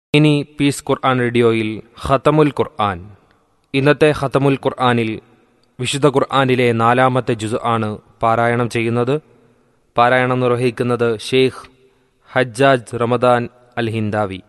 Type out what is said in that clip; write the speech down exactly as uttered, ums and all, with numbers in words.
ഇനി പീസ് ഖുർആൻ റേഡിയോയിൽ ഖതമുൽ ഖുർആൻ. ഇന്നത്തെ ഖതമുൽ ഖുർആനിൽ വിശുദ്ധ ഖുർആനിലെ നാലാമത്തെ ജുസ് ആണ് പാരായണം ചെയ്യുന്നത്. പാരായണം നിർവഹിക്കുന്നത് ഷെയ്ഖ് ഹജ്ജാജ് റമദാൻ അൽ ഹിന്ദാവി.